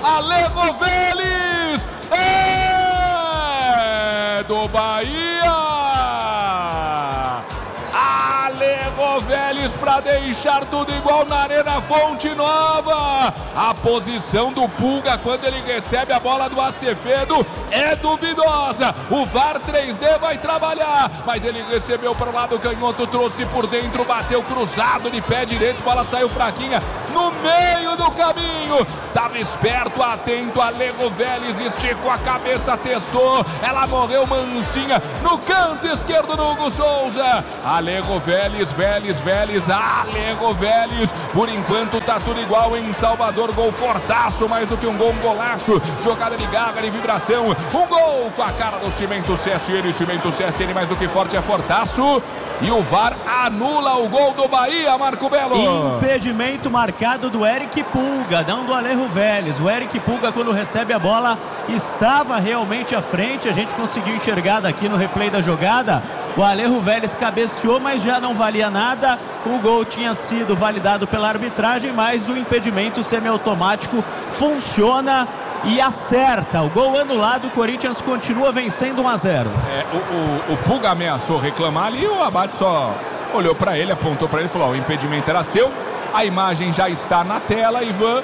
Alego Vélez, é do Bahia. Alego Vélez para deixar tudo igual na Arena Fonte Nova. A posição do Pulga quando ele recebe a bola do Acevedo é duvidosa. O VAR 3D vai trabalhar, mas ele recebeu para o lado canhoto, trouxe por dentro, bateu cruzado de pé direito, bola saiu fraquinha no meio do caminho. Estava esperto, atento, Alego Vélez esticou a cabeça, testou, ela morreu mansinha no canto esquerdo do Hugo Souza. Alego Vélez, Alego Vélez. Por enquanto tá tudo igual em Salvador. Gol fortaço, mais do que um gol, um golaço. Jogada de garra, de vibração. Um gol com a cara do Cimento CSN. Cimento CSN mais do que forte, é fortaço. E o VAR anula o gol do Bahia, Marco Belo. Impedimento marcado do Eric Pulga, não do Alego Vélez. O Eric Pulga, quando recebe a bola, estava realmente à frente. A gente conseguiu enxergar daqui no replay da jogada. O Alego Vélez cabeceou, mas já não valia nada. O gol tinha sido validado pela arbitragem, mas o impedimento semiautomático funciona e acerta. O gol anulado, o Corinthians continua vencendo 1-0. O Pulga ameaçou reclamar ali, o Abate só olhou para ele, apontou para ele e falou: o impedimento era seu. A imagem já está na tela, Ivan,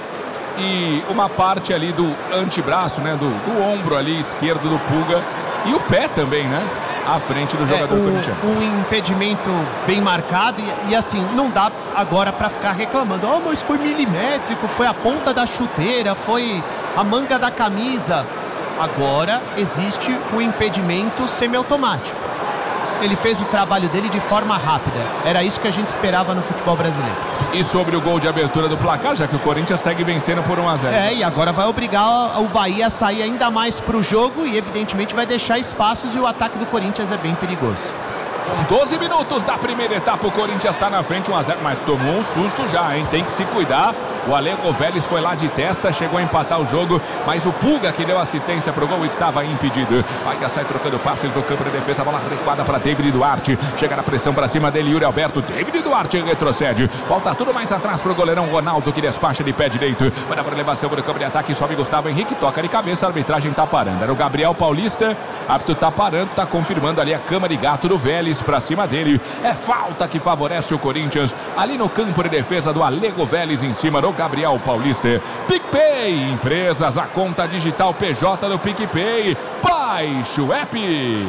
e uma parte ali do antebraço, né, do ombro ali esquerdo do Pulga, e o pé também, né, à frente do jogador corintiano. Um impedimento bem marcado e assim, não dá agora para ficar reclamando. Mas foi milimétrico, foi a ponta da chuteira, foi a manga da camisa. Agora existe o impedimento semiautomático. Ele fez o trabalho dele de forma rápida. Era isso que a gente esperava no futebol brasileiro. E sobre o gol de abertura do placar, já que o Corinthians segue vencendo por 1-0. E agora vai obrigar o Bahia a sair ainda mais para o jogo e evidentemente vai deixar espaços, e o ataque do Corinthians é bem perigoso. Com 12 minutos da primeira etapa, o Corinthians está na frente 1-0, mas tomou um susto já, hein? Tem que se cuidar. O Alego Vélez foi lá de testa, chegou a empatar o jogo, mas o Pulga, que deu assistência pro gol, estava impedido. Bahia sai trocando passes do campo de defesa, bola recuada para David Duarte. Chega na pressão para cima dele, Yuri Alberto. David Duarte retrocede. Volta tudo mais atrás pro goleirão Ronaldo, que despacha de pé direito. Manda para elevação para o campo de ataque, sobe Gustavo Henrique, toca de cabeça, a arbitragem tá parando. Era o Gabriel Paulista, árbitro tá parando, tá confirmando ali a cama de gato do Vélez para cima dele. É falta que favorece o Corinthians ali no campo de defesa do Alego Vélez, em cima do Gabriel Paulista. PicPay, empresas, a conta digital PJ do PicPay. Baixe o app.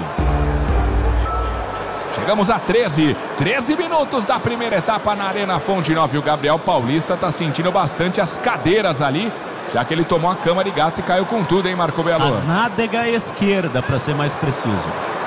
Chegamos a 13 minutos da primeira etapa na Arena Fonte Nova. E o Gabriel Paulista tá sentindo bastante as cadeiras ali, já que ele tomou a cama de gato e caiu com tudo, hein, Marco Belo? A nádega esquerda, para ser mais preciso.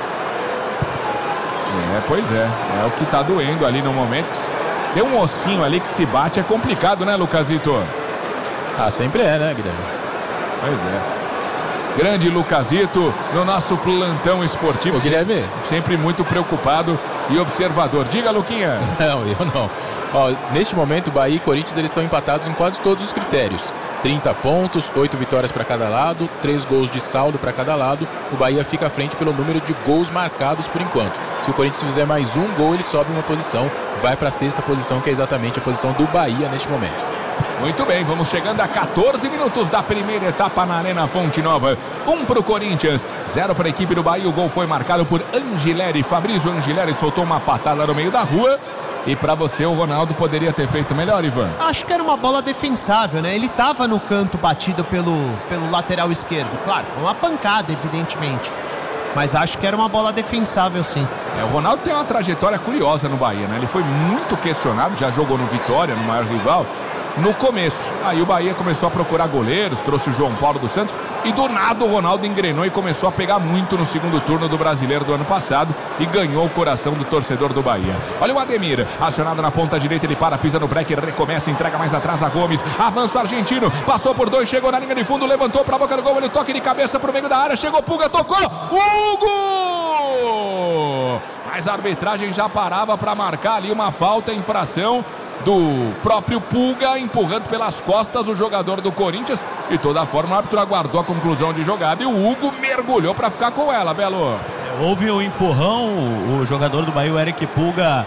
Pois é o que tá doendo ali no momento. Tem um ossinho ali que se bate, é complicado, né, Lucasito? Sempre é, né, Guilherme? Pois é. Grande Lucasito no nosso plantão esportivo. Ô, Guilherme, sempre muito preocupado e observador. Diga, Luquinhas. Não, eu não. Neste momento, Bahia e Corinthians, eles estão empatados em quase todos os critérios. 30 pontos, 8 vitórias para cada lado, 3 gols de saldo para cada lado. O Bahia fica à frente pelo número de gols marcados por enquanto. Se o Corinthians fizer mais um gol, ele sobe uma posição, vai para a 6ª posição, que é exatamente a posição do Bahia neste momento. Muito bem, vamos chegando a 14 minutos da primeira etapa na Arena Fonte Nova. 1 para o Corinthians, 0 para a equipe do Bahia. O gol foi marcado por Angileri. Fabrício Angileri soltou uma patada no meio da rua. E para você, o Ronaldo poderia ter feito melhor, Ivan? Acho que era uma bola defensável, né? Ele estava no canto batido pelo lateral esquerdo. Claro, foi uma pancada, evidentemente. Mas acho que era uma bola defensável, sim. O Ronaldo tem uma trajetória curiosa no Bahia, né? Ele foi muito questionado, já jogou no Vitória, no maior rival, no começo. Aí o Bahia começou a procurar goleiros, trouxe o João Paulo dos Santos e do nada o Ronaldo engrenou e começou a pegar muito no segundo turno do Brasileiro do ano passado e ganhou o coração do torcedor do Bahia. Olha o Ademir, acionado na ponta direita, ele para, pisa no break, recomeça, entrega mais atrás a Gomes, avança o argentino, passou por 2, chegou na linha de fundo, levantou para a boca do gol, ele toque de cabeça para o meio da área, chegou Pulga, tocou, Hugo! Mas a arbitragem já parava para marcar ali uma falta, infração do próprio Pulga, empurrando pelas costas o jogador do Corinthians. De toda forma, o árbitro aguardou a conclusão de jogada e o Hugo mergulhou para ficar com ela, Belo. Houve um empurrão, o jogador do Bahia, o Eric Pulga,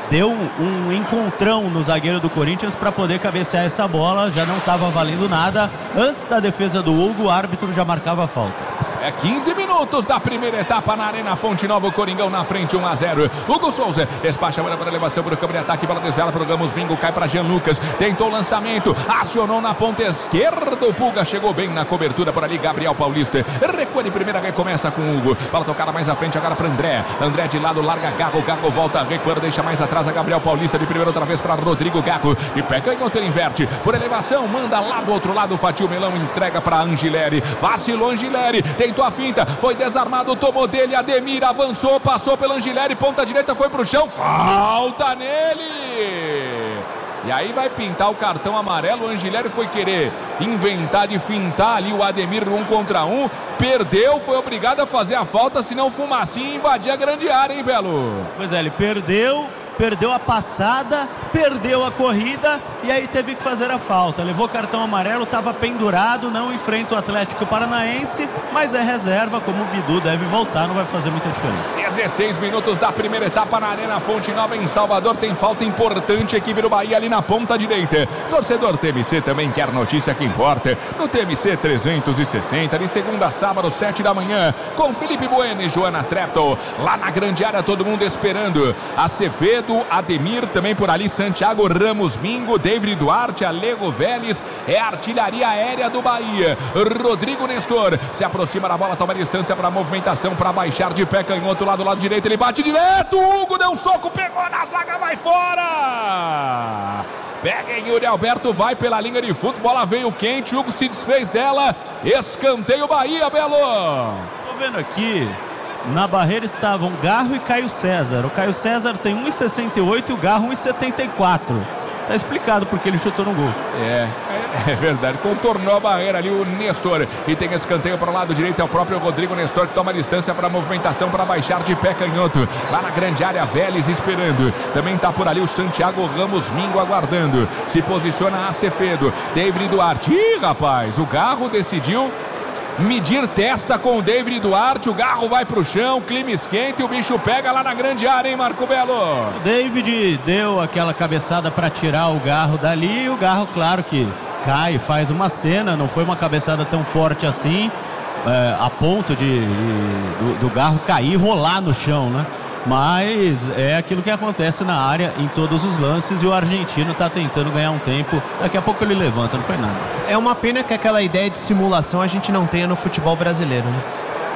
deu um encontrão no zagueiro do Corinthians para poder cabecear essa bola. Já não estava valendo nada. Antes da defesa do Hugo, o árbitro já marcava a falta. 15 minutos da primeira etapa na Arena Fonte Nova, o Coringão na frente, 1-0. Hugo Souza despacha a bola para elevação para o campo de ataque, bola desvela para o Ramos Mingo, cai para Jean Lucas, tentou o lançamento, acionou na ponta esquerda, o Pulga chegou bem na cobertura por ali, Gabriel Paulista, recua de primeira, recomeça com o Hugo, bola tocada mais à frente agora para André de lado, larga Gago volta, recua, deixa mais atrás a Gabriel Paulista, de primeira outra vez para Rodrigo Gago, de pé canhoto ele inverte, por elevação, manda lá do outro lado, Fatil Melão entrega para Angileri, vacilou Angileri, tentou a finta, foi desarmado, tomou dele, Ademir avançou, passou pelo Angileri, ponta direita, foi pro chão, falta nele! E aí vai pintar o cartão amarelo, o Angileri foi querer inventar de fintar ali o Ademir 1 contra 1, perdeu, foi obrigado a fazer a falta, senão o Fumacinha invadia a grande área, hein, Belo? Pois é, ele perdeu a passada, perdeu a corrida e aí teve que fazer a falta. Levou cartão amarelo, estava pendurado, não enfrenta o Atlético Paranaense, mas é reserva, como o Bidu deve voltar, não vai fazer muita diferença. 16 minutos da primeira etapa na Arena Fonte Nova em Salvador, tem falta importante, equipe do Bahia ali na ponta direita. Torcedor TMC também quer notícia que importa, no TMC 360, de segunda a sábado, 7 da manhã, com Felipe Bueno e Joana Treptow, lá na grande área, todo mundo esperando. Acevedo, Ademir, também por ali Santiago Ramos Mingo, David Duarte, Alego Vélez, é a artilharia aérea do Bahia. Rodrigo Nestor se aproxima da bola, toma distância para a movimentação, para baixar de pé canhoto lá do lado direito, ele bate direto, Hugo deu um soco, pegou na zaga, vai fora! Pega em Yuri Alberto, vai pela linha de fundo, bola veio quente, Hugo se desfez dela, escanteio Bahia, Belo! Tô vendo aqui, na barreira estavam Garro e Caio César. O Caio César tem 1,68 e o Garro 1,74. Tá explicado porque ele chutou no gol. É verdade, contornou a barreira ali o Nestor. E tem escanteio para o lado direito, é o próprio Rodrigo Nestor que toma distância para a movimentação, para baixar de pé canhoto. Lá na grande área, Vélez esperando. Também tá por ali o Santiago Ramos Mingo aguardando. Se posiciona Acevedo, David Duarte. Ih, rapaz, o Garro decidiu medir testa com o David Duarte, o Garro vai pro chão, clima esquenta e o bicho pega lá na grande área, hein, Marco Belo? O David deu aquela cabeçada para tirar o Garro dali e o Garro, claro que cai, faz uma cena, não foi uma cabeçada tão forte assim, a ponto do Garro cair e rolar no chão, né? Mas é aquilo que acontece na área em todos os lances e o argentino está tentando ganhar um tempo. Daqui a pouco ele levanta, não foi nada. É uma pena que aquela ideia de simulação a gente não tenha no futebol brasileiro, né?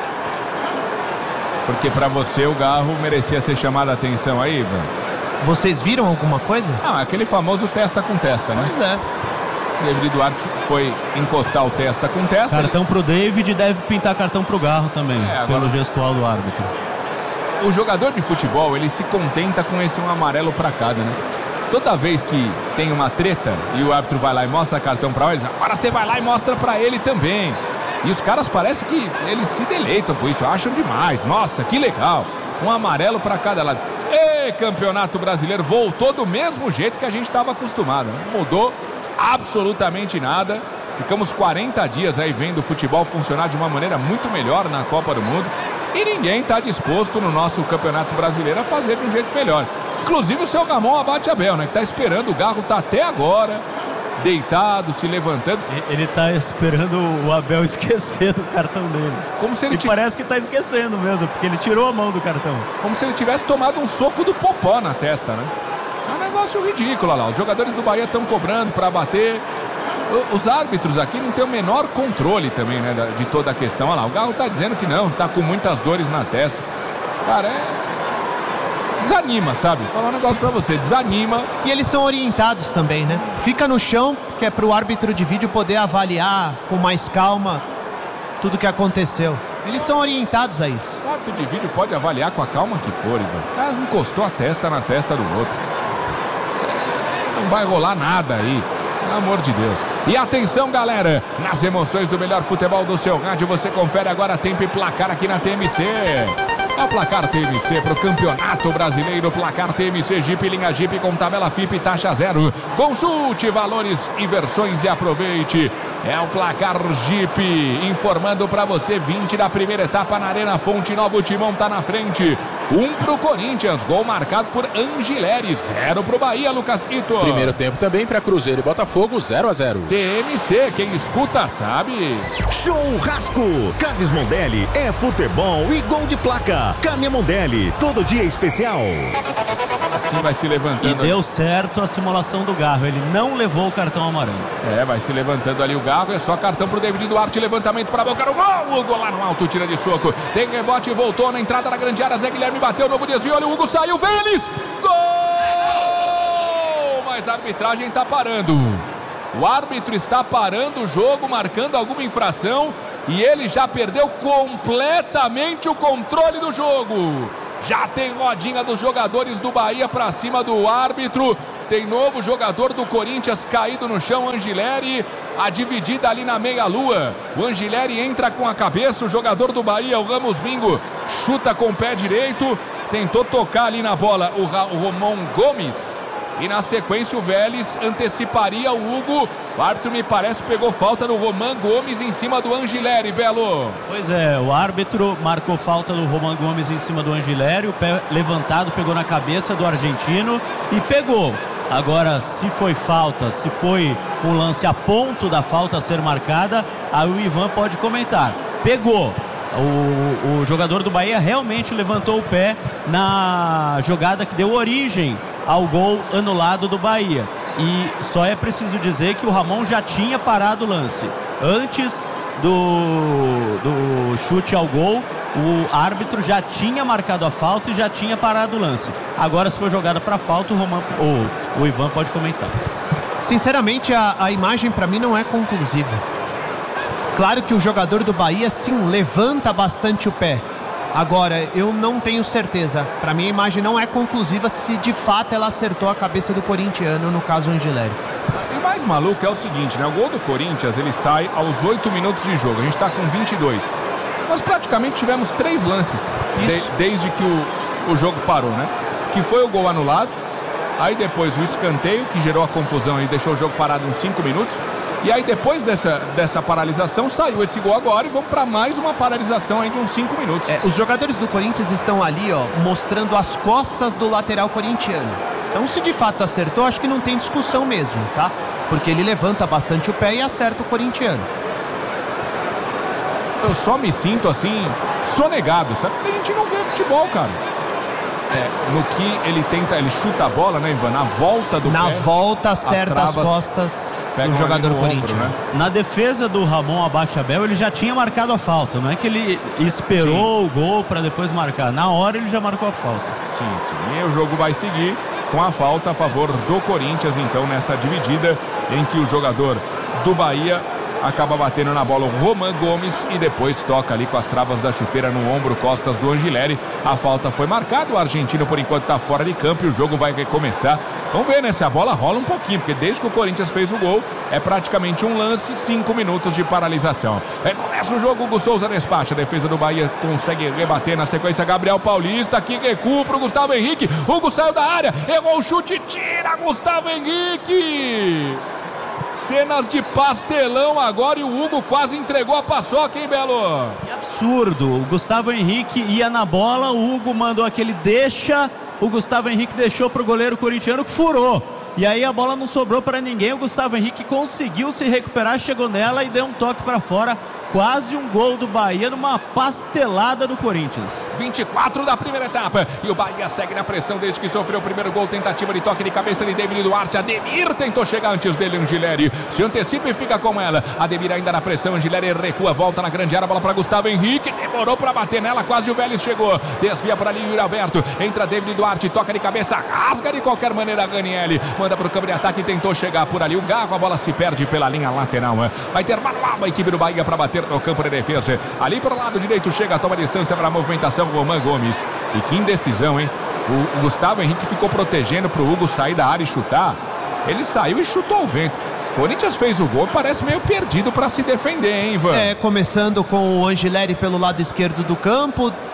Porque para você o Garro merecia ser chamado a atenção aí, Ivan? Vocês viram alguma coisa? Não, aquele famoso testa com testa, né? Pois é. David Duarte foi encostar o testa com testa. Cartão pro David, deve pintar cartão pro Garro também, pelo gestual do árbitro. O jogador de futebol, ele se contenta com esse um amarelo para cada, né? Toda vez que tem uma treta e o árbitro vai lá e mostra cartão para eles, agora você vai lá e mostra para ele também. E os caras parece que eles se deleitam com isso, acham demais. Nossa, que legal. Um amarelo para cada lado. E Campeonato Brasileiro voltou do mesmo jeito que a gente estava acostumado, né? Mudou absolutamente nada. Ficamos 40 dias aí vendo o futebol funcionar de uma maneira muito melhor na Copa do Mundo. E ninguém está disposto no nosso Campeonato Brasileiro a fazer de um jeito melhor. Inclusive o seu Ramon Abate Abel, né? Que está esperando, o Garro está até agora deitado, se levantando. Ele está esperando o Abel esquecer do cartão dele. Como se ele parece que está esquecendo mesmo, porque ele tirou a mão do cartão. Como se ele tivesse tomado um soco do Popó na testa, né? É um negócio ridículo, olha lá. Os jogadores do Bahia estão cobrando para bater. Os árbitros aqui não tem o menor controle também, né, de toda a questão. Olha lá, o Garro tá dizendo que não, tá com muitas dores na testa. Cara, desanima, sabe? Vou falar um negócio pra você, desanima. E eles são orientados também, né? Fica no chão, que é pro árbitro de vídeo poder avaliar com mais calma tudo que aconteceu. Eles são orientados a isso. O árbitro de vídeo pode avaliar com a calma que for, Ivan. O cara encostou a testa na testa do outro. Não vai rolar nada aí. Pelo amor de Deus. E atenção, galera, nas emoções do melhor futebol do seu rádio, você confere agora tempo e placar aqui na TMC. É o placar TMC para o Campeonato Brasileiro. Placar TMC Jeep, linha Jeep com tabela FIP taxa zero. Consulte valores e versões e aproveite. É o placar Jeep informando para você 20 da primeira etapa na Arena Fonte Nova. O Timão tá na frente. 1 pro Corinthians. Gol marcado por Angileri. 0 pro Bahia, Lucas Ito. Primeiro tempo também para Cruzeiro e Botafogo, 0-0. TMC, quem escuta sabe. Churrasco. Carnes Mondelli é futebol e gol de placa. Carne Mondelli, todo dia especial. Assim vai se levantando. E deu certo a simulação do Garro. Ele não levou o cartão amarelo. Vai se levantando ali o Garro. É só cartão pro David Duarte. Levantamento para boca. O gol. Hugo lá no alto, tira de soco. Tem rebote, voltou na entrada da grande área. Zé Guilherme bateu, novo desvio. Olha o Hugo, saiu. Vélez. Gol! Mas a arbitragem está parando. O árbitro está parando o jogo, marcando alguma infração. E ele já perdeu completamente o controle do jogo. Já tem rodinha dos jogadores do Bahia para cima do árbitro. Tem novo jogador do Corinthians caído no chão, Angileri. A dividida ali na meia-lua. O Angileri entra com a cabeça. O jogador do Bahia, o Ramos Bingo, chuta com o pé direito. Tentou tocar ali na bola o Romão Gomes. E na sequência o Vélez anteciparia o Hugo. O árbitro, me parece, pegou falta do Romão Gomes em cima do Angileri, Belo. Pois é, o árbitro marcou falta do Romão Gomes em cima do Angileri. O pé levantado pegou na cabeça do argentino e pegou. Agora, se foi falta, se foi um lance a ponto da falta a ser marcada, aí o Ivan pode comentar. Pegou. O jogador do Bahia realmente levantou o pé na jogada que deu origem ao gol anulado do Bahia. E só é preciso dizer que o Ramon já tinha parado o lance. Antes do chute ao gol, o árbitro já tinha marcado a falta e já tinha parado o lance. Agora, se for jogada para falta, o Ivan pode comentar. Sinceramente, a imagem para mim não é conclusiva. Claro que o jogador do Bahia, sim, levanta bastante o pé. Agora, eu não tenho certeza. Para mim, a imagem não é conclusiva se de fato ela acertou a cabeça do corintiano, no caso, o Angileri. E mais maluco é o seguinte, né? O gol do Corinthians, ele sai aos 8 minutos de jogo. A gente tá com 22. Nós praticamente tivemos 3 lances desde que o jogo parou, né? Que foi o gol anulado. Aí depois o escanteio, que gerou a confusão e deixou o jogo parado uns 5 minutos. E aí depois dessa paralisação saiu esse gol agora e vamos para mais uma paralisação aí de uns 5 minutos. Os jogadores do Corinthians estão ali, ó, mostrando as costas do lateral corintiano. Então, se de fato acertou, acho que não tem discussão mesmo, tá? Porque ele levanta bastante o pé e acerta o corintiano. Eu só me sinto assim, sonegado, sabe? Porque a gente não vê futebol, cara. No que ele chuta a bola, né, Ivan? Na volta do pé. Na volta, acerta as costas do jogador corintiano. Né? Na defesa do Ramon Abate-Abel, ele já tinha marcado a falta. Não é que ele esperou o gol para depois marcar. Na hora ele já marcou a falta. Sim. E o jogo vai seguir com a falta a favor do Corinthians, então, nessa dividida em que o jogador do Bahia acaba batendo na bola o Romão Gomes e depois toca ali com as travas da chuteira no ombro, costas do Angileri. A falta foi marcada, o argentino por enquanto está fora de campo e o jogo vai recomeçar. Vamos ver, né, se a bola rola um pouquinho, porque desde que o Corinthians fez o gol, é praticamente um lance, 5 minutos de paralisação. Começa o jogo, Hugo Souza despacha, a defesa do Bahia consegue rebater na sequência, Gabriel Paulista, que recua pro Gustavo Henrique, Hugo saiu da área, errou o chute, tira Gustavo Henrique! Cenas de pastelão agora e o Hugo quase entregou a paçoca, hein, Belo? Que absurdo, o Gustavo Henrique ia na bola, o Hugo mandou aquele deixa, o Gustavo Henrique deixou pro goleiro corintiano que furou. E aí a bola não sobrou para ninguém, o Gustavo Henrique conseguiu se recuperar, chegou nela e deu um toque para fora. Quase um gol do Bahia numa pastelada do Corinthians. 24 da primeira etapa. E o Bahia segue na pressão desde que sofreu o primeiro gol. Tentativa de toque de cabeça de David Duarte. Ademir tentou chegar antes dele, Angileri. Se antecipa e fica com ela. Ademir ainda na pressão. Angileri recua, volta na grande área. Bola para Gustavo Henrique. Demorou para bater nela. Quase o Vélez chegou. Desvia para ali o Yuri Alberto. Entra David Duarte. Toca de cabeça. Rasga de qualquer maneira Ranieri. Manda para o campo de ataque. Tentou chegar por ali. O Garro. A bola se perde pela linha lateral. Vai ter manual a equipe do Bahia para bater no campo de defesa. Ali para o lado direito chega, toma distância para a movimentação Romão Gomes. E que indecisão, hein? O Gustavo Henrique ficou protegendo para o Hugo sair da área e chutar. Ele saiu e chutou ao vento. O Corinthians fez o gol e parece meio perdido para se defender, hein, Ivan? Começando com o Angileri pelo lado esquerdo do campo,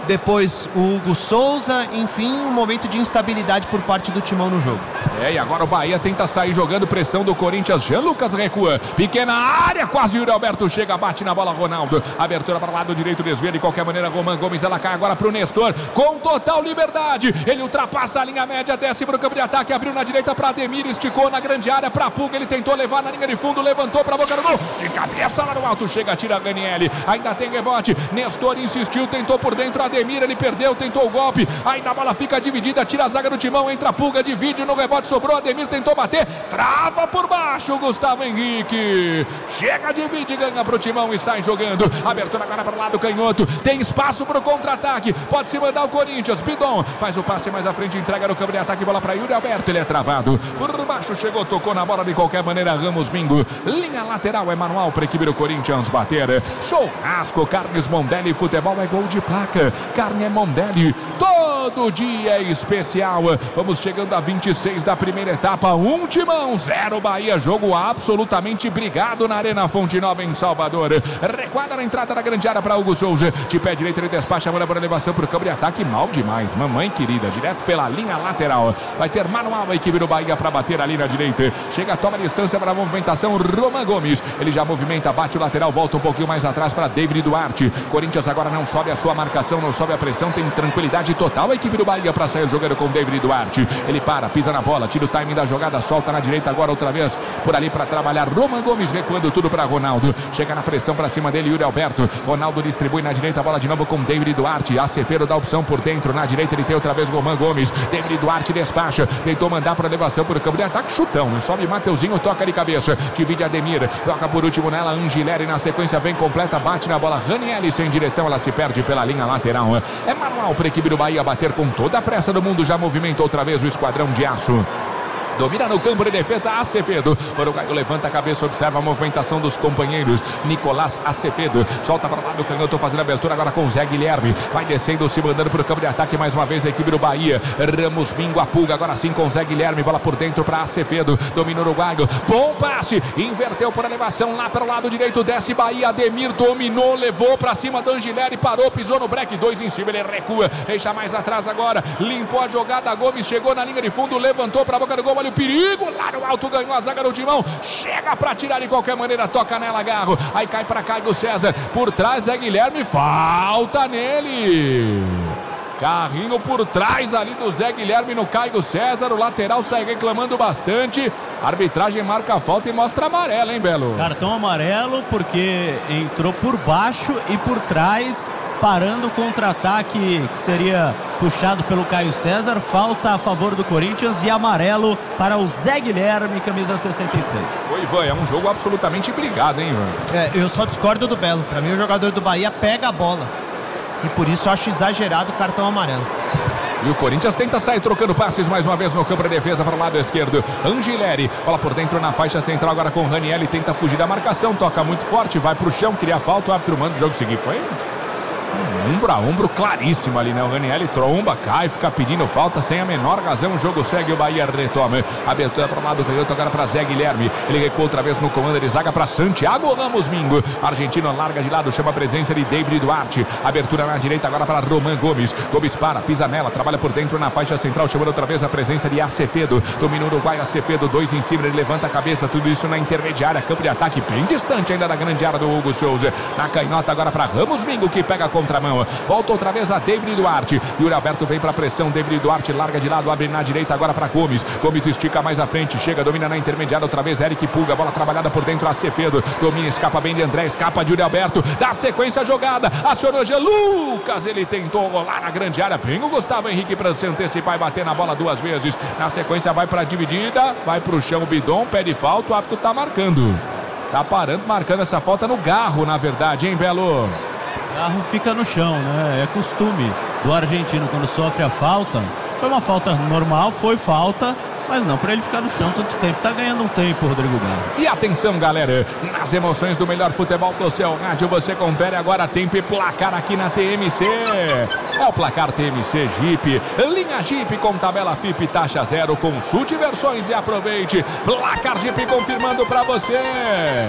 depois o Hugo Souza, enfim, um momento de instabilidade por parte do Timão no jogo. E agora o Bahia tenta sair jogando, pressão do Corinthians, Jean Lucas recua, pequena área, quase o Yuri Alberto chega, bate na bola Ronaldo, abertura para o lado direito, desvia de qualquer maneira, Roman Gomes, ela cai agora para o Nestor, com total liberdade, ele ultrapassa a linha média, desce para o campo de ataque, abriu na direita para Ademir, esticou na grande área para Pulga, ele tentou levar na linha de fundo, levantou para a boca do gol, de cabeça lá no alto, chega, tira Ranieri, ainda tem rebote, Nestor insistiu, tentou por dentro, Ademir, ele perdeu, tentou o golpe, ainda a bola fica dividida, tira a zaga do Timão, entra Pulga, divide no rebote, sobrou, Ademir tentou bater, trava por baixo, Gustavo Henrique, chega, divide, ganha pro Timão e sai jogando, abertura agora para o lado canhoto, tem espaço pro contra-ataque, pode se mandar o Corinthians, Bidon, faz o passe mais à frente, entrega no campo de ataque, bola para Yuri Alberto, ele é travado, por baixo chegou, tocou na bola de qualquer maneira, Ramos Mingo, linha lateral é manual para a equipe do Corinthians bater, churrasco, Carnes Mondelli, futebol é gol de placa, carne é Mondelli, todo dia é especial, vamos chegando a 26 da primeira etapa, 1 Timão, 0 Bahia, jogo absolutamente brigado na Arena Fonte Nova em Salvador, recuada na entrada da grande área para Hugo Souza, de pé direito ele despacha a bola por elevação para o campo de ataque, mal demais, mamãe querida, direto pela linha lateral, vai ter manual a equipe do Bahia para bater ali na direita, chega, toma distância para a movimentação, Roman Gomes, ele já movimenta, bate o lateral, volta um pouquinho mais atrás para David Duarte, Corinthians agora não sobe a sua marcação, não sobe a pressão, tem tranquilidade total a equipe do Bahia para sair jogando com David Duarte, ele para, pisa na bola, tira o timing da jogada, solta na direita agora outra vez, por ali para trabalhar, Roman Gomes recuando tudo para Ronaldo, chega na pressão para cima dele, Yuri Alberto, Ronaldo distribui na direita, a bola de novo com David Duarte, Acevedo dá opção por dentro, na direita ele tem outra vez Roman Gomes, David Duarte despacha, tentou mandar para elevação por campo de ataque, chutão, sobe Mateuzinho, toca de cabeça, divide Ademir, toca por último nela, Angileri na sequência vem completa, bate na bola, Ranieri sem direção, ela se perde pela linha lateral, é manual para a equipe do Bahia bater com toda a pressa do mundo, já movimenta outra vez o esquadrão de aço. Domina no campo de defesa Acevedo. O uruguaio levanta a cabeça, observa a movimentação dos companheiros. Nicolás Acevedo solta para o lado do canhoto, fazendo abertura agora com Zé Guilherme. Vai descendo, se mandando para o campo de ataque mais uma vez a equipe do Bahia. Ramos Mingo, a pulga agora sim com Zé Guilherme. Bola por dentro para Acevedo. Domina o uruguaio. Bom passe. Inverteu por elevação lá para o lado direito. Desce Bahia. Ademir dominou, levou para cima do Angileri. Parou, pisou no break. 2 em cima, ele recua. Deixa mais atrás agora. Limpou a jogada. Gomes chegou na linha de fundo, levantou para a boca do gol. Olha o perigo, lá no alto ganhou a zaga do Timão, chega para tirar de qualquer maneira, toca nela Garro, aí cai para Caio César, por trás é Guilherme, falta nele, carrinho por trás ali do Zé Guilherme no Caio César, o lateral sai reclamando bastante, a arbitragem marca a falta e mostra amarelo, hein, Belo? Cartão amarelo porque entrou por baixo e por trás, parando o contra-ataque que seria puxado pelo Caio César, falta a favor do Corinthians e amarelo para o Zé Guilherme, camisa 66. Oi, Ivan, é um jogo absolutamente brigado, hein, Ivan? Eu só discordo do Belo, para mim o jogador do Bahia pega a bola e por isso eu acho exagerado o cartão amarelo. E o Corinthians tenta sair trocando passes mais uma vez no campo de defesa para o lado esquerdo. Angileri, bola por dentro na faixa central agora com Ranieri, tenta fugir da marcação, toca muito forte, vai para o chão, cria falta, o árbitro manda o jogo seguir. Foi ombro a ombro claríssimo ali, né? O Ranieri tromba, cai, fica pedindo falta sem a menor razão. O jogo segue, o Bahia retoma. Abertura para o lado do canhoto agora para Zé Guilherme. Ele recua outra vez no comando de zaga para Santiago Ramos Mingo. Argentino larga de lado, chama a presença de David Duarte. Abertura na direita agora para Roman Gomes. Gomes para, pisa nela, trabalha por dentro na faixa central, chamando outra vez a presença de Acevedo. Domina o uruguaio Acevedo, 2 em cima, ele levanta a cabeça, tudo isso na intermediária, campo de ataque bem distante ainda da grande área do Hugo Souza. Na canhota agora para Ramos Mingo, que pega a contramão. Volta outra vez a David Duarte. Yuri Alberto vem para pressão. David Duarte larga de lado, abre na direita agora para Gomes. Gomes estica mais à frente, chega, domina na intermediária outra vez. Eric Pulga, bola trabalhada por dentro. Acevedo domina, escapa bem de André, escapa de Yuri Alberto. Dá sequência a jogada. Acionou Jean Lucas. Ele tentou rolar na grande área. Bem o Gustavo Henrique para se antecipar e bater na bola 2 vezes. Na sequência vai para a dividida, vai para o chão o Bidon, pede falta. O árbitro tá marcando. Tá parando, marcando essa falta no Garro, na verdade, hein, Belo? Garro fica no chão, né? É costume do argentino quando sofre a falta. Foi uma falta normal, foi falta, mas não para ele ficar no chão tanto tempo. Tá ganhando um tempo, Rodrigo Garro. E atenção, galera, nas emoções do melhor futebol do seu rádio, você confere agora tempo e placar aqui na TMC. É o placar TMC Jeep, linha Jeep com tabela FIP taxa 0, consulte versões e aproveite. Placar Jeep confirmando para você.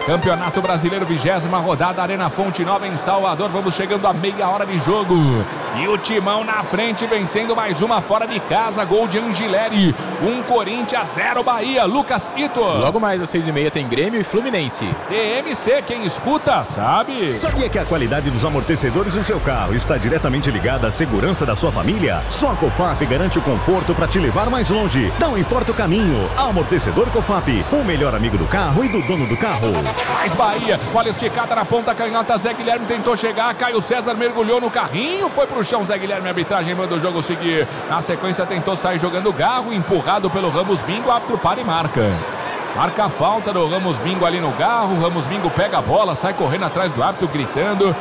Campeonato Brasileiro, 20ª rodada, Arena Fonte Nova em Salvador. Vamos chegando a meia hora de jogo. E o Timão na frente, vencendo mais uma fora de casa. Gol de Angileri. 1 Corinthians, 0 Bahia. Lucas Ito. Logo mais às 6h30 tem Grêmio e Fluminense. DMC, quem escuta sabe. Sabia que a qualidade dos amortecedores do seu carro está diretamente ligada à segurança da sua família? Só a Cofap garante o conforto para te levar mais longe. Não importa o caminho. Amortecedor Cofap, o melhor amigo do carro e do dono do carro. Mais Bahia, bola esticada na ponta canhota, Zé Guilherme tentou chegar, Caio César mergulhou no carrinho, foi pro chão, Zé Guilherme, a arbitragem manda o jogo seguir. Na sequência tentou sair jogando Garro, empurrado pelo Ramos Bingo, árbitro para e marca. Marca a falta do Ramos Bingo ali no Garro, Ramos Bingo pega a bola, sai correndo atrás do árbitro, gritando.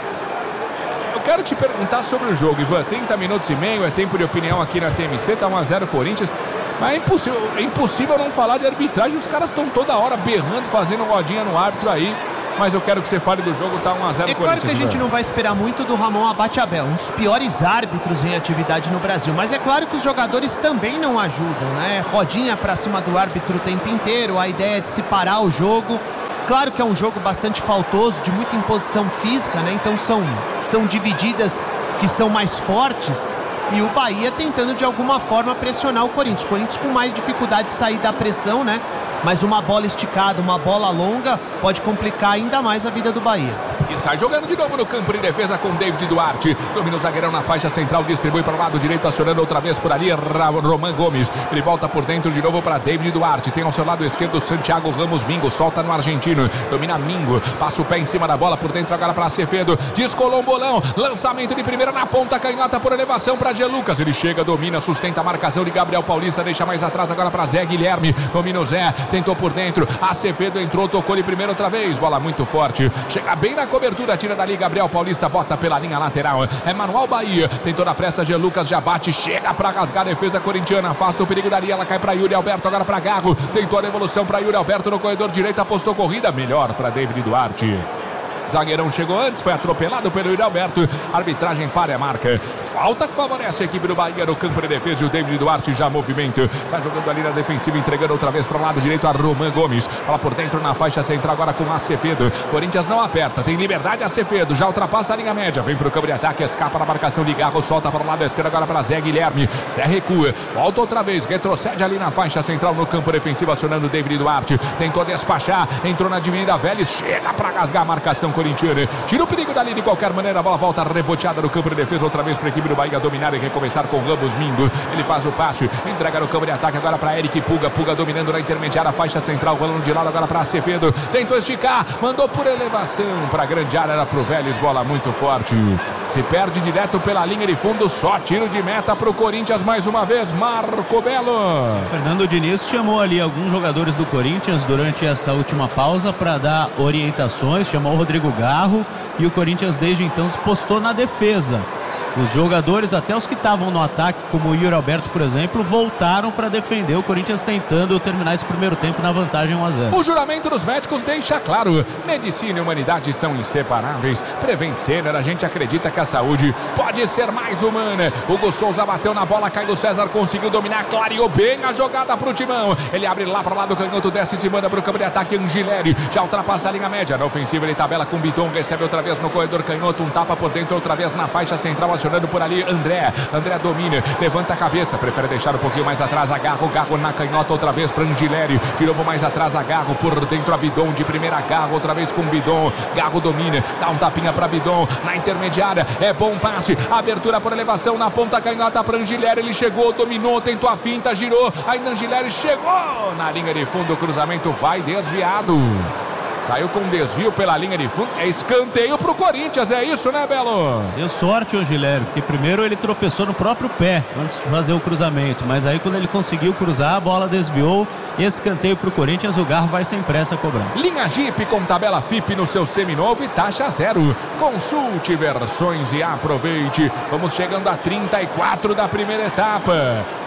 Eu quero te perguntar sobre o jogo, Ivan, 30 minutos e meio, é tempo de opinião aqui na TMC, tá 1-0 Corinthians. Mas é impossível não falar de arbitragem. Os caras estão toda hora berrando, fazendo rodinha no árbitro aí. Mas eu quero que você fale do jogo, tá 1-0 Corinthians. É claro que a gente não vai esperar muito do Ramon Abate Abel, um dos piores árbitros em atividade no Brasil. Mas é claro que os jogadores também não ajudam, né? Rodinha pra cima do árbitro o tempo inteiro, a ideia é de se parar o jogo. Claro que é um jogo bastante faltoso, de muita imposição física, né? Então são divididas que são mais fortes. E o Bahia tentando de alguma forma pressionar o Corinthians. O Corinthians com mais dificuldade de sair da pressão, né? Mas uma bola esticada, uma bola longa pode complicar ainda mais a vida do Bahia. E sai jogando de novo no campo de defesa com David Duarte. Domina o zagueirão na faixa central, distribui para o lado direito, acionando outra vez por ali Roman Gomes. Ele volta por dentro de novo para David Duarte. Tem ao seu lado esquerdo Santiago Ramos Mingo, solta no argentino. Domina Mingo, passa o pé em cima da bola, por dentro agora para Acevedo. Descolou um bolão, lançamento de primeira na ponta, canhota por elevação para Gia Lucas. Ele chega, domina, sustenta a marcação de Gabriel Paulista, deixa mais atrás agora para Zé Guilherme. Domina o Zé, tentou por dentro, Acevedo entrou, tocou de primeira outra vez, bola muito forte, chega bem na cobertura, tira dali Gabriel Paulista, bota pela linha lateral, é Manuel Bahia, tentou na pressa, Gia Lucas já bate, chega pra rasgar a defesa corintiana, afasta o perigo dali, ela cai pra Yuri Alberto, agora pra Garro, tentou a devolução pra Yuri Alberto no corredor direito, apostou corrida, melhor pra David Duarte. Zagueirão chegou antes, foi atropelado pelo Yuri Alberto. Arbitragem para a marca. Falta que favorece a equipe do Bahia no campo de defesa. E o David Duarte já movimenta. Está jogando ali na defensiva, entregando outra vez para o lado direito a Roman Gomes. Bola por dentro na faixa central agora com Acevedo. Corinthians não aperta, tem liberdade Acevedo. Já ultrapassa a linha média. Vem para o campo de ataque, escapa na marcação de Garro. Solta para o lado esquerdo agora para Zé Guilherme. Zé recua, volta outra vez, retrocede ali na faixa central no campo defensivo, acionando o David Duarte. Tentou despachar, entrou na Divinida Vélez. Chega para rasgar a marcação corintiana, tira o perigo dali de qualquer maneira, a bola volta reboteada no campo de defesa, outra vez para a equipe do Bahia dominar e recomeçar com Ramos Mingo, ele faz o passe, entrega no campo de ataque agora para Eric Puga, Puga dominando na intermediária, faixa central, rolando de lado agora para Acevedo, tentou esticar, mandou por elevação para a grande área, era pro Vélez, bola muito forte, se perde direto pela linha de fundo, só tiro de meta para o Corinthians mais uma vez, Marco Belo. Fernando Diniz chamou ali alguns jogadores do Corinthians durante essa última pausa para dar orientações, chamou o Rodrigo Garro, e o Corinthians desde então se postou na defesa. Os jogadores, até os que estavam no ataque, como o Yuri Alberto, por exemplo, voltaram para defender. O Corinthians tentando terminar esse primeiro tempo na vantagem 1-0. O juramento dos médicos deixa claro: medicina e humanidade são inseparáveis. Prevent Sênior, a gente acredita que a saúde pode ser mais humana. Hugo Souza bateu na bola, Caio César conseguiu dominar, clareou bem a jogada pro Timão. Ele abre lá para lá do canhoto, desce e se manda pro campo de ataque. Angileri já ultrapassa a linha média. Na ofensiva ele tabela com Bidon, recebe outra vez no corredor canhoto, um tapa por dentro, outra vez na faixa central, acionando por ali André domina, levanta a cabeça, prefere deixar um pouquinho mais atrás a Garro na canhota outra vez para Angileri, de novo mais atrás a Garro, por dentro a Bidon, de primeira Garro, outra vez com Bidon, Garro domina, dá um tapinha para Bidon, na intermediária, é bom passe, abertura por elevação na ponta canhota para Angileri, ele chegou, dominou, tentou a finta, girou, ainda Angileri chegou na linha de fundo, o cruzamento vai desviado. Saiu com desvio pela linha de fundo. É escanteio pro Corinthians, é isso, né, Belo? Deu sorte o Angileri, porque primeiro ele tropeçou no próprio pé antes de fazer o cruzamento. Mas aí quando ele conseguiu cruzar, a bola desviou. Escanteio pro Corinthians, o Garro vai sem pressa cobrar. Linha Jeep com tabela FIP no seu seminovo e taxa zero. Consulte versões e aproveite. Vamos chegando a 34 da primeira etapa.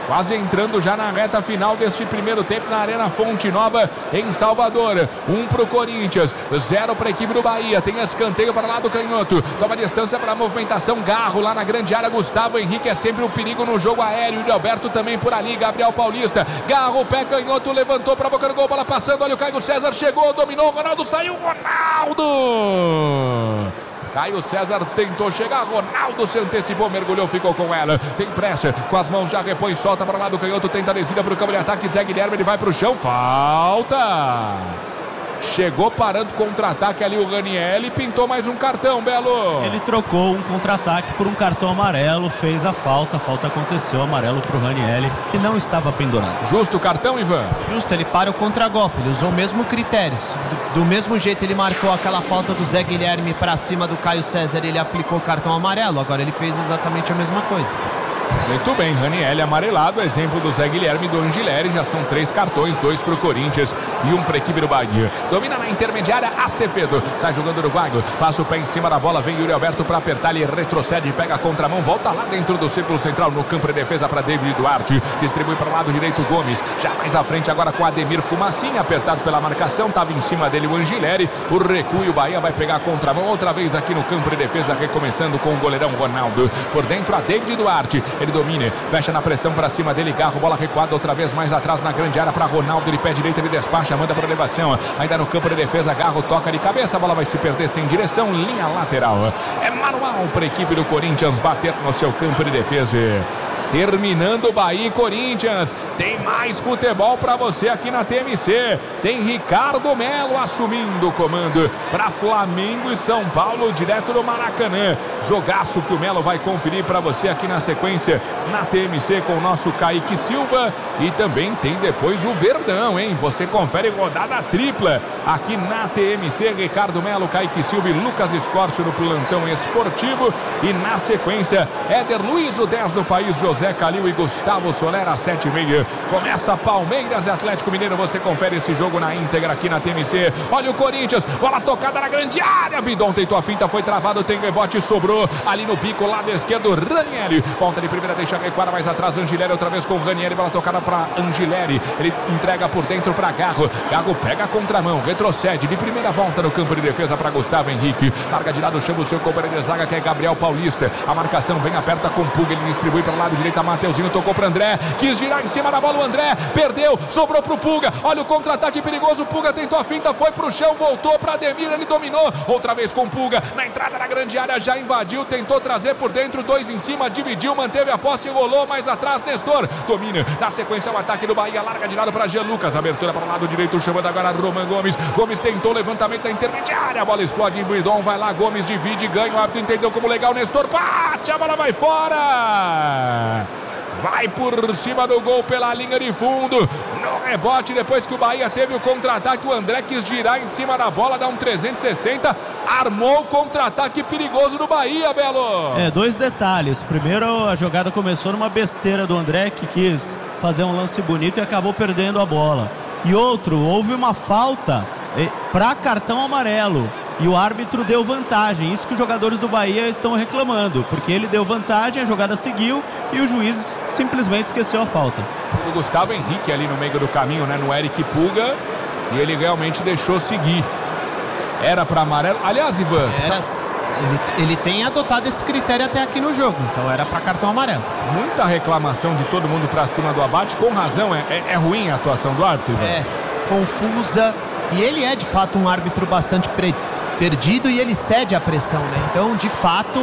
quase entrando já na reta final deste primeiro tempo na Arena Fonte Nova, em Salvador. 1 para o Corinthians, 0 para a equipe do Bahia. Tem escanteio para lá do canhoto. Toma distância para a movimentação. Garro lá na grande área. Gustavo Henrique é sempre um perigo no jogo aéreo. E Alberto também por ali. Gabriel Paulista. Garro, pé canhoto, levantou para a boca do gol. Bola passando. Olha o Caio César. Chegou, dominou. Ronaldo saiu. Ronaldo! Caio César tentou chegar, Ronaldo se antecipou, mergulhou, ficou com ela. Tem pressa, com as mãos já repõe, solta para lá do canhoto, tenta a descida para o campo de ataque. Zé Guilherme, ele vai para o chão, falta! Chegou parando contra-ataque ali o Raniel e pintou mais um cartão, Belo. Ele trocou um contra-ataque por um cartão amarelo, fez a falta aconteceu, amarelo pro Raniel, que não estava pendurado. Justo o cartão, Ivan? Justo, ele para o contra-golpe, ele usou o mesmo critério. Do mesmo jeito ele marcou aquela falta do Zé Guilherme para cima do Caio César, ele aplicou o cartão amarelo, agora ele fez exatamente a mesma coisa. Muito bem, Raniel amarelado, exemplo do Zé Guilherme e do Angileri, já são 3 cartões, 2 para o Corinthians e 1 para a equipe do Bahia. Domina na intermediária, Acevedo, sai jogando o uruguaio, passa o pé em cima da bola, vem Yuri Alberto para apertar, ele retrocede, pega a contramão, volta lá dentro do círculo central, no campo de defesa para David Duarte, distribui para o lado direito Gomes, já mais à frente agora com Ademir Fumacinha, apertado pela marcação, estava em cima dele o Angileri, o recuo e o Bahia vai pegar a contramão, outra vez aqui no campo de defesa, recomeçando com o goleirão Ronaldo, por dentro a David Duarte, ele domina, fecha na pressão para cima dele, Garro, bola recuada outra vez mais atrás na grande área para Ronaldo, ele pé direito, ele despacha, manda para elevação, ainda no campo de defesa, Garro toca de cabeça, a bola vai se perder sem direção, linha lateral, é manual para a equipe do Corinthians bater no seu campo de defesa. Terminando Bahia e Corinthians, tem mais futebol para você aqui na TMC, tem Ricardo Melo assumindo o comando para Flamengo e São Paulo, direto do Maracanã, jogaço que o Melo vai conferir para você aqui na sequência, na TMC com o nosso Kaique Silva, e também tem depois o Verdão, hein? Você confere rodada tripla aqui na TMC, Ricardo Melo, Kaique Silva e Lucas Escorcio no plantão esportivo, e na sequência, Éder Luiz, o 10 do país, José Calil e Gustavo Soler às 7h30. Começa Palmeiras e Atlético Mineiro. Você confere esse jogo na íntegra aqui na TMC. Olha o Corinthians, bola tocada na grande área. Bidon tentou a finta, foi travado, tem rebote, sobrou ali no bico, lado esquerdo, Ranieri. Falta de primeira, deixa recuar mais atrás, Angileri outra vez com o Ranieri, bola tocada para Angileri. Ele entrega por dentro para Garro. Garro pega a contramão, retrocede de primeira volta no campo de defesa para Gustavo Henrique. Larga de lado, chama o seu companheiro de zaga, que é Gabriel Paulista. A marcação vem, aperta com Puga, ele distribui para o lado direito. Mateuzinho tocou para André, quis girar em cima da bola, o André perdeu, sobrou para o Puga, olha o contra-ataque perigoso, o Puga tentou a finta, foi para o chão, voltou para Ademir, ele dominou, outra vez com o Puga, na entrada da grande área, já invadiu, tentou trazer por dentro, 2 em cima, dividiu, manteve a posse, rolou mais atrás, Nestor, domina, na sequência o ataque do Bahia, larga de lado para Jean Lucas, abertura para o lado direito, chamando agora Roman Gomes, Gomes tentou levantamento da intermediária, a bola explode em Bridon, vai lá, Gomes divide, ganha, o árbitro entendeu como legal, Nestor bate, a bola vai fora! Vai por cima do gol pela linha de fundo, no rebote, depois que o Bahia teve o contra-ataque, o André quis girar em cima da bola, dá um 360, armou o contra-ataque perigoso do Bahia, Belo. 2 detalhes, primeiro a jogada começou numa besteira do André, que quis fazer um lance bonito e acabou perdendo a bola, e outro, houve uma falta para cartão amarelo, e o árbitro deu vantagem, isso que os jogadores do Bahia estão reclamando, porque ele deu vantagem, a jogada seguiu e o juiz simplesmente esqueceu a falta. O Gustavo Henrique ali no meio do caminho, né, no Eric Puga, e ele realmente deixou seguir. Era para amarelo, aliás, Ivan, ele tem adotado esse critério até aqui no jogo, então era para cartão amarelo. Muita reclamação de todo mundo para cima do abate, com razão, é ruim a atuação do árbitro, Ivan? Confusa, e ele é de fato um árbitro bastante perdido e ele cede à pressão, né? Então, de fato,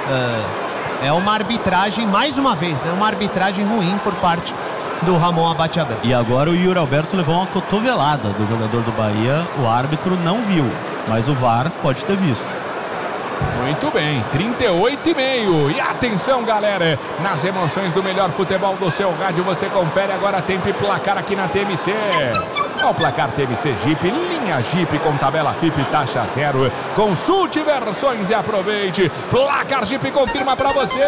é uma arbitragem, mais uma vez, né? Uma arbitragem ruim por parte do Ramon Abate-Abel. E agora o Yuri Alberto levou uma cotovelada do jogador do Bahia, o árbitro não viu, mas o VAR pode ter visto. Muito bem, 38,5. E atenção, galera, nas emoções do melhor futebol do seu rádio, você confere agora tempo e placar aqui na TMC. Ao placar TMC Jeep, linha Jeep com tabela FIP taxa 0. Consulte versões e aproveite. Placar Jeep confirma para você.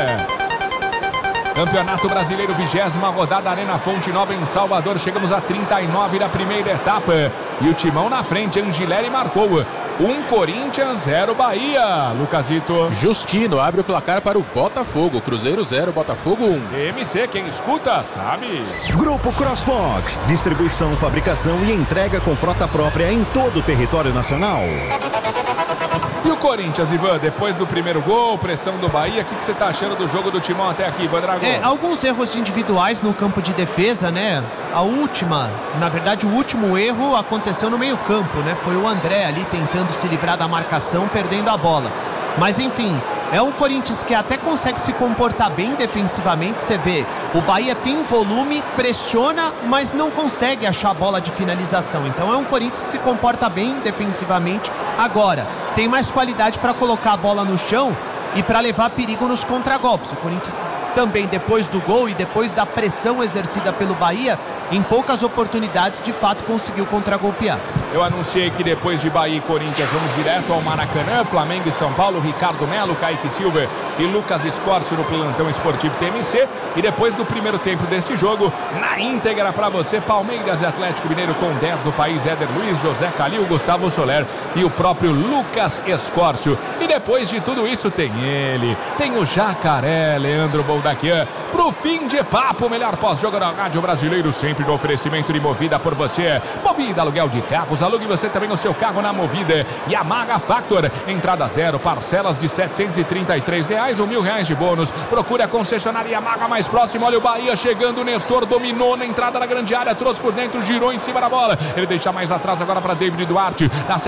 Campeonato Brasileiro, 20ª rodada, Arena Fonte Nova em Salvador. Chegamos a 39 da primeira etapa. E o Timão na frente, Angileri marcou. Corinthians 0 Bahia. Lucasito. Justino abre o placar para o Botafogo. Cruzeiro 0, Botafogo 1. TMC, quem escuta sabe. Grupo CrossFox, distribuição, fabricação e entrega com frota própria em todo o território nacional. E o Corinthians, Ivan, depois do primeiro gol, pressão do Bahia, o que você tá achando do jogo do Timão até aqui, Ivan Drago? Alguns erros individuais no campo de defesa, né? O último erro aconteceu no meio-campo, né? Foi o André ali tentando se livrar da marcação, perdendo a bola. Mas enfim, é um Corinthians que até consegue se comportar bem defensivamente. Você vê, o Bahia tem volume, pressiona, mas não consegue achar a bola de finalização. Então é um Corinthians que se comporta bem defensivamente. Agora, tem mais qualidade para colocar a bola no chão e para levar perigo nos contragolpes. O Corinthians também, depois do gol e depois da pressão exercida pelo Bahia, em poucas oportunidades, de fato, conseguiu contragolpear. Eu anunciei que depois de Bahia e Corinthians vamos direto ao Maracanã, Flamengo e São Paulo, Ricardo Melo, Kaique Silva e Lucas Escorcio no plantão esportivo TMC. E depois do primeiro tempo desse jogo, na íntegra para você, Palmeiras e Atlético Mineiro com 10 do país, Éder Luiz, José Calil, Gustavo Soler e o próprio Lucas Escorcio. E depois de tudo isso tem ele, tem o Jacaré, Leandro Boldaquian, pro fim de papo, melhor pós-jogo da Rádio Brasileiro, sempre no oferecimento de Movida por você. Movida, aluguel de carros, alugue você também o seu carro na Movida. E a Maga Factor, entrada zero, parcelas de R$733 ou R$1.000 de bônus. Procure a concessionária Maga mais próxima. Olha o Bahia chegando, o Nestor dominou na entrada da grande área, trouxe por dentro, girou em cima da bola. Ele deixa mais atrás agora para David Duarte.